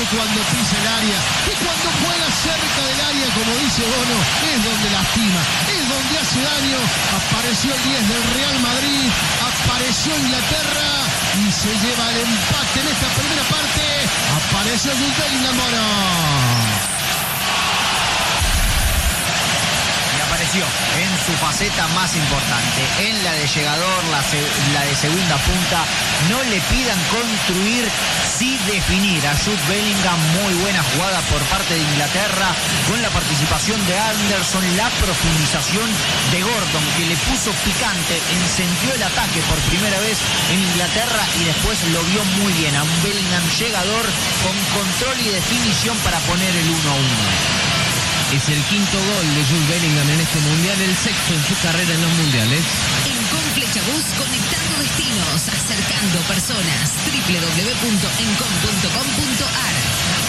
cuando pisa el área, que cuando juega cerca del área, como dice Bono, es donde lastima, es donde hace daño. Apareció el 10 del Real Madrid, apareció Inglaterra y se lleva el empate en esta primera parte. Apareció Jude Bellingham, Bono. En su faceta más importante, en la de llegador, la de segunda punta. No le pidan construir, sí definir. A Jude Bellingham, muy buena jugada por parte de Inglaterra, con la participación de Anderson, la profundización de Gordon, que le puso picante, encendió el ataque por primera vez en Inglaterra y después lo vio muy bien. A un Bellingham llegador, con control y definición para poner el 1-1. Es el quinto gol de Jude Bellingham en este mundial, el sexto en su carrera en los mundiales. En Conflechabús, conectando destinos, acercando personas. www.encom.com.ar.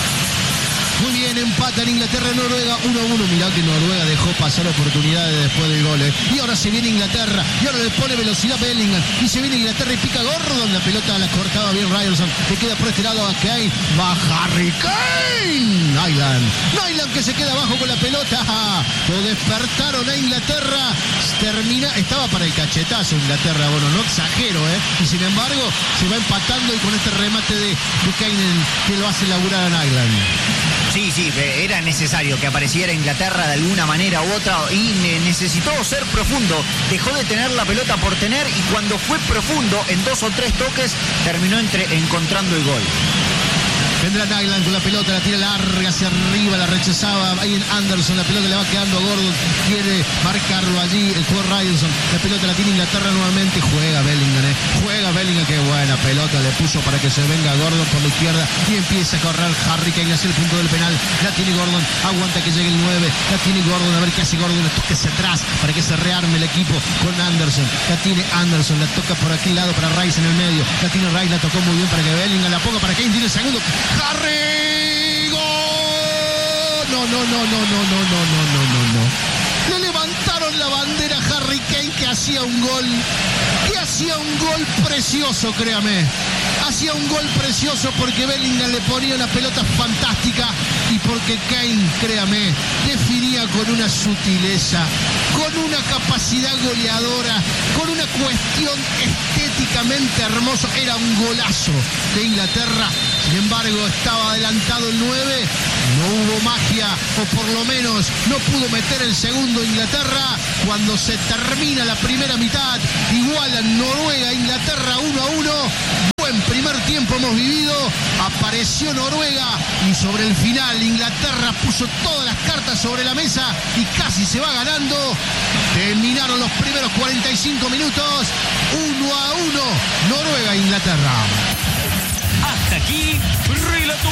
Muy bien, empata en Inglaterra-Noruega 1-1. Mirá que Noruega dejó pasar oportunidades después del gol. Y ahora se viene Inglaterra. Y ahora le pone velocidad Bellingham. Y se viene Inglaterra y pica Gordon. La pelota la cortaba bien Ryerson. Le queda por este lado a Kane. Va Harry Kane. Nyland que se queda abajo con la pelota. Lo despertaron a Inglaterra. Estaba para el cachetazo Inglaterra. Bueno, no exagero, Y sin embargo, se va empatando y con este remate de Kane que lo hace laburar a Nyland. Sí, era necesario que apareciera Inglaterra de alguna manera u otra y necesitó ser profundo. Dejó de tener la pelota por tener y cuando fue profundo, en 2 o 3 toques, terminó encontrando el gol. Vendrá Nyland con la pelota, la tira larga hacia arriba, la rechazaba. Ahí en Anderson, la pelota le va quedando a Gordon. Quiere marcarlo allí, el jugador Ryerson. La pelota la tiene Inglaterra nuevamente. Juega Bellingham, Juega Bellingham, qué buena pelota le puso para que se venga Gordon por la izquierda. Y empieza a correr Harry Kane hacia el punto del penal. La tiene Gordon, aguanta que llegue el 9. La tiene Gordon, a ver qué hace Gordon. La toca hacia atrás para que se rearme el equipo con Anderson. La tiene Anderson, la toca por aquel lado para Rice en el medio. La tiene Rice, la tocó muy bien para que Bellingham la ponga para Kane. Tiene el segundo. Harry, gol. No. Le levantaron la bandera a Harry Kane, que hacía un gol precioso, créame. Hacía un gol precioso porque Bellingham le ponía una pelota fantástica y porque Kane, créame, definía con una sutileza, con una capacidad goleadora, con una cuestión estéticamente hermosa. Era un golazo de Inglaterra. Sin embargo, estaba adelantado el 9, no hubo magia, o por lo menos no pudo meter el segundo Inglaterra. Cuando se termina la primera mitad, igualan Noruega e Inglaterra 1-1. Buen primer tiempo hemos vivido, apareció Noruega y sobre el final Inglaterra puso todas las cartas sobre la mesa y casi se va ganando. Terminaron los primeros 45 minutos, 1-1, Noruega e Inglaterra. Hasta aquí, relató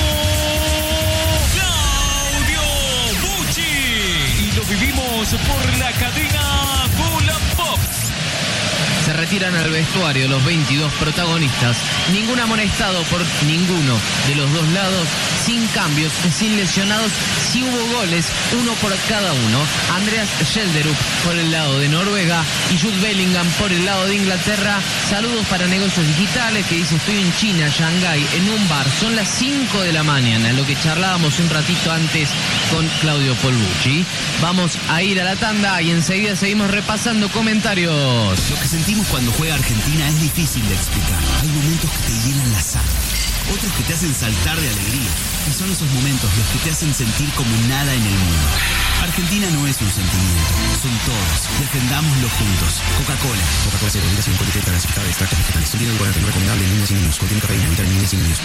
Claudio Bucci. Y lo vivimos por la cadena Golan Pop. Se retiran al vestuario los 22 protagonistas. Ningún amonestado por ninguno de los dos lados. Sin cambios, sin lesionados. Sí hubo goles, uno por cada uno. Andreas Schjelderup por el lado de Noruega y Jude Bellingham por el lado de Inglaterra. Saludos para Negocios Digitales, que dice: estoy en China, Shanghái, en un bar. Son las 5 de la mañana, lo que charlábamos un ratito antes con Claudio Polbucci. Vamos a ir a la tanda y enseguida seguimos repasando comentarios. Lo que sentimos cuando juega Argentina es difícil de explicar. Hay momentos que te llenan la sangre, otros que te hacen saltar de alegría. Y son esos momentos los que te hacen sentir como nada en el mundo. Argentina no es un sentimiento, son todos. Defendámoslo juntos. Coca-Cola. Coca-Cola 0, bebida sin alcohol, etiqueta gasificada de extractos vegetales. Contiene edulcorante, no recomendable en niños y niños. Contiene cafeína, evita en niños y niños.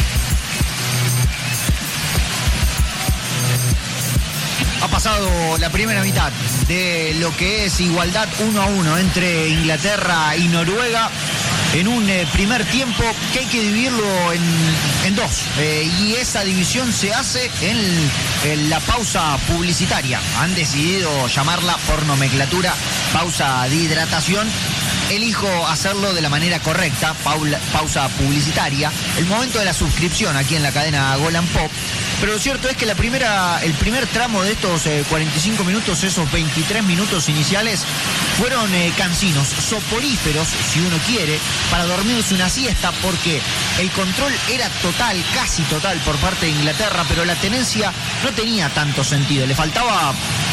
Ha pasado la primera mitad de lo que es igualdad 1-1 entre Inglaterra y Noruega en un primer tiempo que hay que dividirlo en dos. Y esa división se hace en la pausa publicitaria. Han decidido llamarla por nomenclatura pausa de hidratación. Elijo hacerlo de la manera correcta, pausa publicitaria. El momento de la suscripción aquí en la cadena Golan Pop. Pero lo cierto es que el primer tramo de estos 45 minutos, esos 23 minutos iniciales, fueron cansinos, soporíferos, si uno quiere, para dormirse una siesta, porque el control era total, casi total por parte de Inglaterra, pero la tenencia no tenía tanto sentido. Le faltaba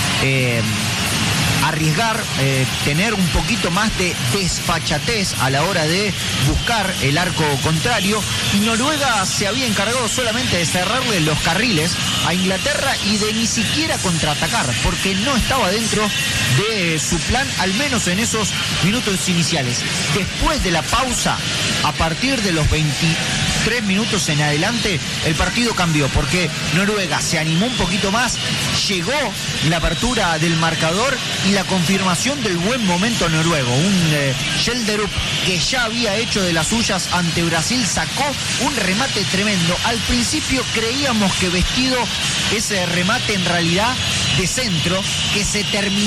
arriesgar, tener un poquito más de desfachatez a la hora de buscar el arco contrario. Noruega se había encargado solamente de cerrarle los carriles a Inglaterra y de ni siquiera contraatacar, porque no estaba dentro de su plan, al menos en esos minutos iniciales. Después de la pausa, a partir de los 23 minutos en adelante, el partido cambió, porque Noruega se animó un poquito más, llegó la apertura del marcador y la confirmación del buen momento noruego. Un Schjelderup que ya había hecho de las suyas ante Brasil, sacó un remate tremendo. Al principio creíamos que vestido ese remate en realidad de centro, que se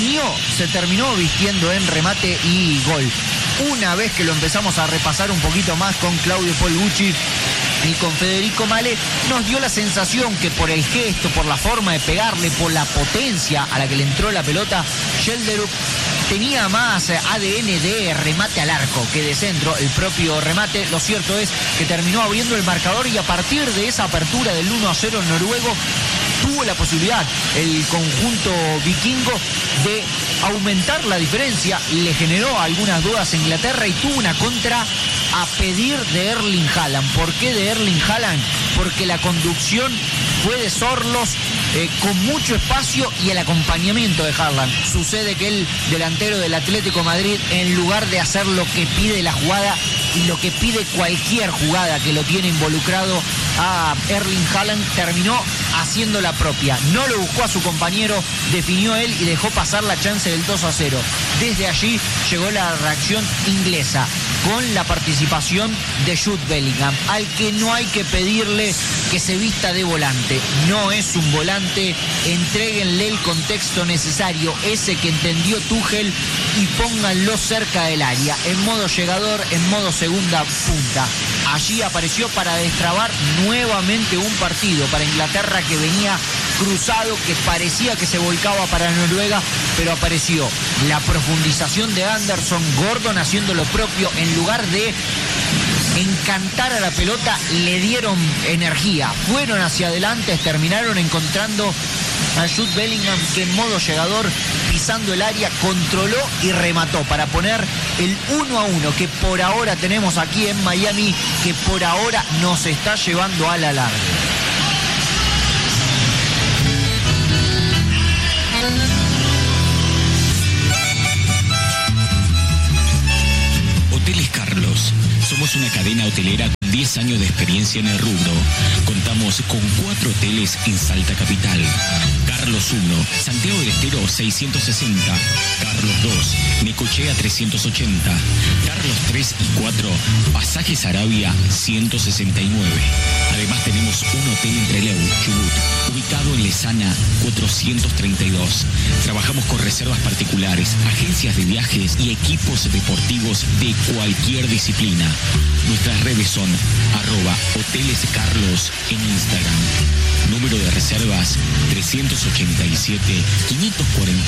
terminó vistiendo en remate y gol. Una vez que lo empezamos a repasar un poquito más con Claudio Polgucci y con Federico Male, nos dio la sensación que por el gesto, por la forma de pegarle, por la potencia a la que le entró la pelota, Schjelderup tenía más ADN de remate al arco que de centro, el propio remate. Lo cierto es que terminó abriendo el marcador y a partir de esa apertura del 1-0 noruego, tuvo la posibilidad el conjunto vikingo de aumentar la diferencia. Le generó algunas dudas a Inglaterra y tuvo una contra a pedir de Erling Haaland. ¿Por qué de Erling Haaland? Porque la conducción fue de Sorlos, con mucho espacio y el acompañamiento de Haaland. Sucede que el delantero del Atlético Madrid, en lugar de hacer lo que pide la jugada y lo que pide cualquier jugada que lo tiene involucrado a Erling Haaland, terminó haciendo la propia. No lo buscó a su compañero, definió él y dejó pasar la chance del 2-0. Desde allí llegó la reacción inglesa, con la participación de Jude Bellingham, al que no hay que pedirle que se vista de volante. No es un volante, entréguenle el contexto necesario, ese que entendió Tuchel, y pónganlo cerca del área, en modo llegador, en modo segunda punta. Allí apareció para destrabar nuevamente un partido para Inglaterra que venía cruzado, que parecía que se volcaba para Noruega, pero apareció la profundización de Anderson, Gordon haciendo lo propio. En lugar de encantar a la pelota, le dieron energía, fueron hacia adelante, terminaron encontrando a Jude Bellingham, que en modo llegador, pisando el área, controló y remató para poner el 1-1 que por ahora tenemos aquí en Miami, que por ahora nos está llevando a la larga. Hoteles Carlos. Somos una cadena hotelera con 10 años de experiencia en el rubro. Contamos con 4 hoteles en Salta Capital. Carlos 1, Santiago del Estero 660. Carlos 2, Necochea 380. Carlos 3 y 4, Pasajes Arabia 169. Además tenemos un hotel en Trelew, Chubut, ubicado en Lesana 432. Trabajamos con reservas particulares, agencias de viajes y equipos deportivos de cualquier disciplina. Nuestras redes son @hotelescarlos en Instagram. Número de reservas 387 541